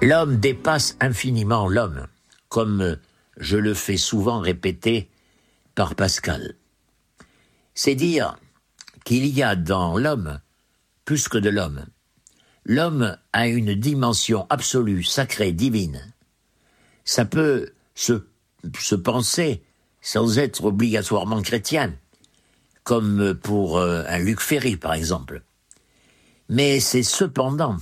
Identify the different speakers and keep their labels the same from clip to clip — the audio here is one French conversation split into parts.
Speaker 1: L'homme dépasse infiniment l'homme, comme je le fais souvent répéter par Pascal. C'est dire qu'il y a dans l'homme plus que de l'homme. L'homme a une dimension absolue, sacrée, divine. Ça peut se penser sans être obligatoirement chrétien, comme pour un Luc Ferry, par exemple. Mais c'est cependant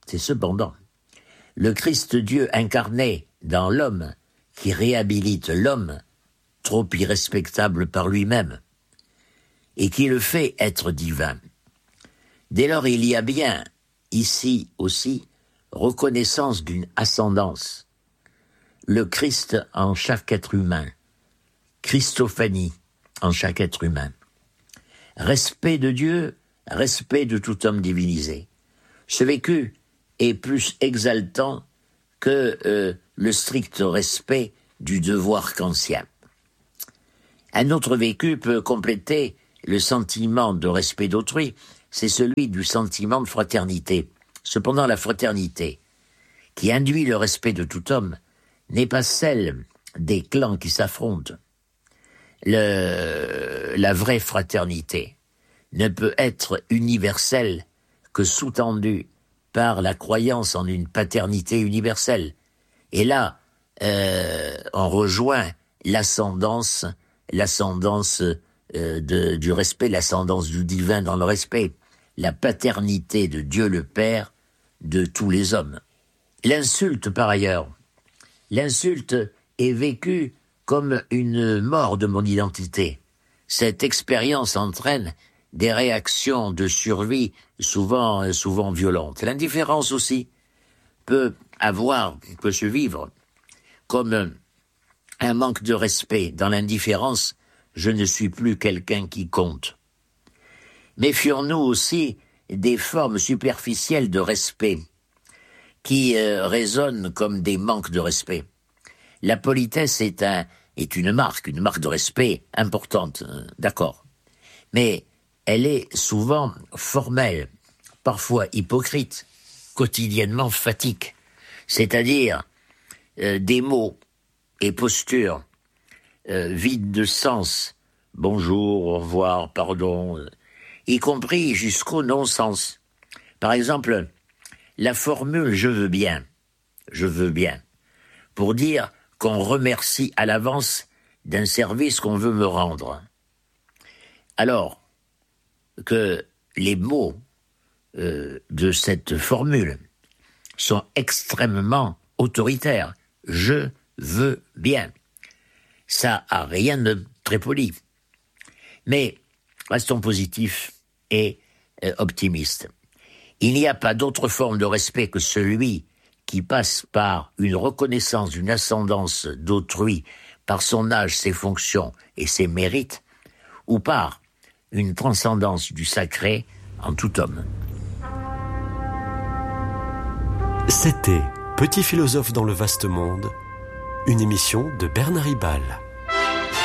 Speaker 1: le Christ Dieu incarné dans l'homme qui réhabilite l'homme, trop irrespectable par lui-même, et qui le fait être divin. Dès lors, il y a bien, ici aussi, reconnaissance d'une ascendance. Le Christ en chaque être humain, Christophanie en chaque être humain. Respect de Dieu, respect de tout homme divinisé. Ce vécu est plus exaltant que le strict respect du devoir kantien. Un autre vécu peut compléter le sentiment de respect d'autrui, c'est celui du sentiment de fraternité. Cependant, la fraternité, qui induit le respect de tout homme, n'est pas celle des clans qui s'affrontent. La vraie fraternité ne peut être universelle que sous-tendue par la croyance en une paternité universelle. Et là, on rejoint l'ascendance du respect, l'ascendance du divin dans le respect, la paternité de Dieu le Père de tous les hommes. L'insulte, par ailleurs, l'insulte est vécue comme une mort de mon identité. Cette expérience entraîne des réactions de survie souvent violentes. L'indifférence aussi peut se vivre comme un manque de respect. Dans l'indifférence, je ne suis plus quelqu'un qui compte. Méfions-nous aussi des formes superficielles de respect qui résonnent comme des manques de respect. La politesse est une marque de respect importante, d'accord. Mais elle est souvent formelle, parfois hypocrite, quotidiennement fatigue. C'est-à-dire des mots et postures vides de sens, bonjour, au revoir, pardon, y compris jusqu'au non-sens. Par exemple, la formule « je veux bien », pour dire qu'on remercie à l'avance d'un service qu'on veut me rendre. Alors que les mots de cette formule sont extrêmement autoritaires. Je veux bien. Ça a rien de très poli. Mais restons positifs et optimistes. Il n'y a pas d'autre forme de respect que celui qui passe par une reconnaissance d'une ascendance d'autrui, par son âge, ses fonctions et ses mérites, ou par une transcendance du sacré en tout homme.
Speaker 2: C'était Petit philosophe dans le vaste monde, une émission de Bernard Ribal.